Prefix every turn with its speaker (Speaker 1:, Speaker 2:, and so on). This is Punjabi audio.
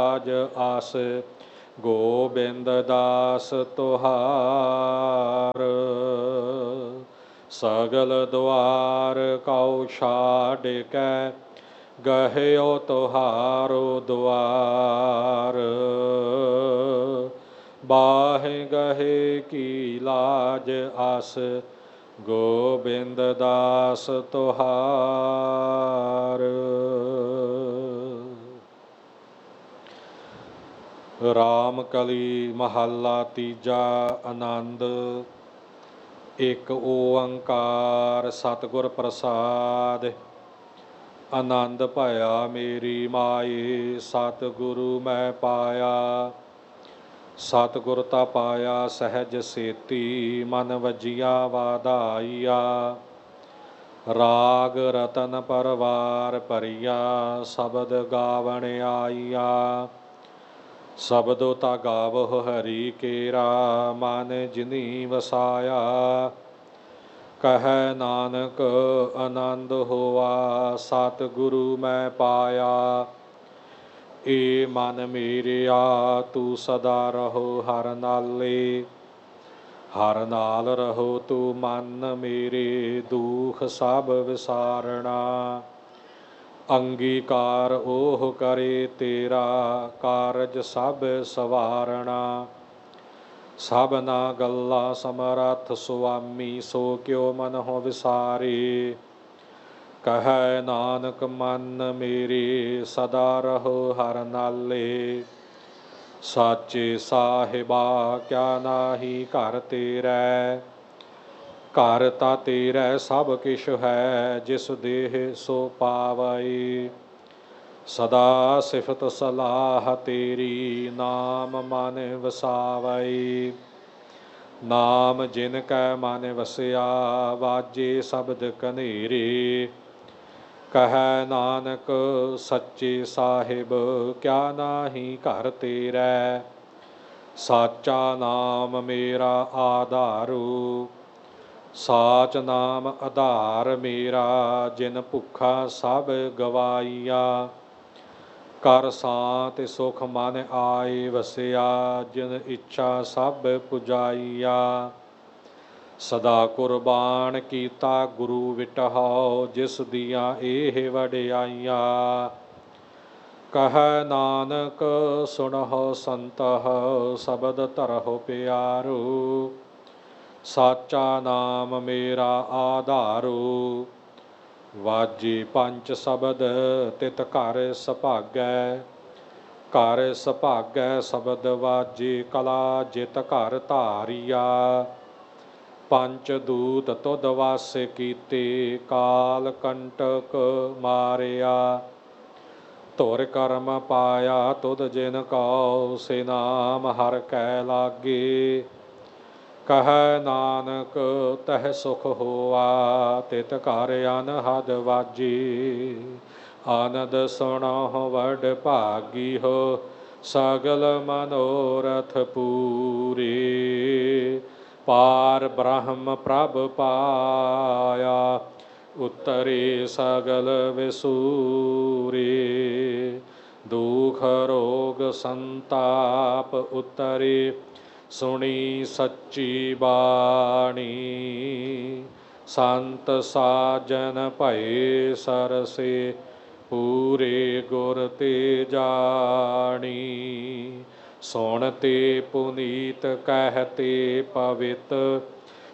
Speaker 1: ਰਾਜ ਆਸ ਗੋਬਿੰਦ ਦਾਸ ਤੁਹਾਰ। ਸਗਲ ਦੁਆਰ ਕਉ ਛਾੜ ਕੈ ਗਹਿਓ ਤੁਹਾਰੋ ਦੁਆਰ। ਬਾਹਿ ਗਹੇ ਕੀ ਲਾਜ ਆਸ ਗੋਬਿੰਦ ਦਾਸ ਤੁਹਾਰ। ਰਾਮ ਕਲੀ ਮਹੱਲਾ ਤੀਜਾ। ਆਨੰਦ। ਇੱਕ ਓੰਕਾਰ ਸਤਿਗੁਰ ਪ੍ਰਸਾਦਿ। ਆਨੰਦ ਭਇਆ ਮੇਰੀ ਮਾਏ ਸਤਿਗੁਰੂ ਮੈਂ ਪਾਇਆ। ਸਤਿਗੁਰ ਤਾ ਪਾਇਆ ਸਹਿਜ ਸੇਤੀ ਮਨ ਵਜੀਆ ਵਾਧਾਈਆ। ਰਾਗ ਰਤਨ ਪਰਵਾਰ ਭਰੀਆ ਸ਼ਬਦ ਗਾਵਣ ਆਈਆ। ਸ਼ਬਦੋ ਤਾ ਗਾਵਹੁ ਹਰੀ ਕੇਰਾ ਮਨ ਜਿਨੀ ਵਸਾਇਆ। ਕਹੈ ਨਾਨਕ ਆਨੰਦ ਹੋਆ ਸਤਿਗੁਰੂ ਮੈਂ ਪਾਇਆ। ਏ ਮਨ ਮੇਰਿਆ ਤੂੰ ਸਦਾ ਰਹੋ ਹਰ ਨਾਲੇ। ਹਰ ਨਾਲ ਰਹੋ ਤੂੰ ਮਨ ਮੇਰੇ ਦੁਖ ਸਭ ਵਿਸਾਰਣਾ। ਅੰਗੀਕਾਰ ਉਹ ਕਰੇ ਤੇਰਾ ਕਾਰਜ ਸਭ ਸਵਾਰਣਾ। ਸਭਨਾ ਗੱਲਾਂ ਸਮਰੱਥ ਸੁਆਮੀ ਸੋ ਕਿਉ ਮਨਹੁ ਵਿਸਾਰੇ। ਕਹੈ ਨਾਨਕ ਮਨ ਮੇਰੇ ਸਦਾ ਰਹੋ ਹਰ ਨਾਲੇ। ਸਾਚੇ ਸਾਹਿਬਾ ਕਿਆ ਨਾਹੀ ਘਰ ਤੇਰੈ। ਘਰ ਤਾ ਤੇਰੈ ਸਭ ਕਿਛ ਹੈ ਜਿਸ ਦੇਹ ਸੋ ਪਾਵਈ। ਸਦਾ ਸਿਫਤ ਸਲਾਹ ਤੇਰੀ ਨਾਮ ਮਨ ਵਸਾਵਈ। ਨਾਮ ਜਿਨ ਕੈ ਮਨ ਵਸਿਆ ਵਾਜੇ ਸ਼ਬਦ ਕਨੇਰੇ। ਕਹੈ ਨਾਨਕ ਸੱਚੇ ਸਾਹਿਬ ਕਿਆ ਨਾਹੀ ਘਰ ਤੇਰੈ। ਸਾਚਾ ਨਾਮ ਮੇਰਾ ਆਧਾਰੂ। ਸਾਚ ਨਾਮ ਆਧਾਰ ਮੇਰਾ ਜਿਨ ਭੁੱਖਾ ਸਭ ਗਵਾਈਆ। ਕਰ ਸਾਂਤਿ ਸੁਖ ਮਨ ਆਏ ਵਸਿਆ ਜਿਨ ਇੱਛਾ ਸਭ ਪੁਜਾਈਆ। ਸਦਾ ਕੁਰਬਾਨ ਕੀਤਾ ਗੁਰੂ ਵਿਟਹੁ ਜਿਸ ਦੀਆਂ ਇਹ ਵਡਿਆਈਆਂ। ਕਹੈ ਨਾਨਕ ਸੁਣਹੁ ਸੰਤਹੁ ਸ਼ਬਦ ਧਰਹੁ ਪਿਆਰੂ। ਸਾਚਾ ਨਾਮ ਮੇਰਾ ਆਧਾਰੂ। ਵਾਜੇ ਪੰਚ ਸ਼ਬਦ ਤਿਤ ਘਰ ਸੁਭਾਗੈ। ਘਰ ਸੁਭਾਗੈ ਸ਼ਬਦ ਵਾਜੇ ਕਲਾ ਜਿਤ ਘਰ ਧਾਰੀਆ। ਪੰਚ ਦੂਤ ਤੁਧ ਵਸ ਕੀਤੇ ਕਾਲ ਕੰਟਕ ਮਾਰਿਆ। ਧੁਰ ਕਰਮ ਪਾਇਆ ਤੁਧ ਜਿਨ ਕਉ ਸੇ ਨਾਮ ਹਰਿ ਕੈ ਲਾਗੇ। ਕਹੈ ਨਾਨਕ ਤਹ ਸੁਖ ਹੋਆ ਤਿਤ ਘਰ ਅਨਹਦ ਵਾਜੇ। ਆਨੰਦ ਸੁਣਹੁ ਵਡ ਭਾਗੀਹੁ ਸਗਲ ਮਨੋਰਥ ਪੂਰੇ। ਪਾਰ ਬ੍ਰਹਮ ਪ੍ਰਭ ਪਾਇਆ ਉਤਰੇ ਸਗਲ ਵਿਸੂਰੇ। ਦੁਖ ਰੋਗ ਸੰਤਾਪ ਉਤਰੇ ਸੁਣੀ ਸੱਚੀ ਬਾਣੀ। ਸੰਤ ਸਾਜਨ ਭਏ ਸਰਸੇ ਪੂਰੇ ਗੁਰ ਤੇ ਜਾਣੀ। ਸੁਣ ਤੇ ਪੁਨੀਤ ਕਹਿਤੇ ਪਵਿੱਤ